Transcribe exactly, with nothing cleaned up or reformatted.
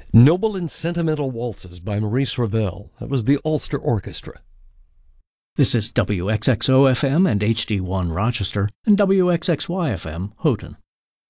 Noble and Sentimental Waltzes by Maurice Ravel. That was the Ulster Orchestra. This is W X X O F M and H D one Rochester and W X X Y F M Houghton.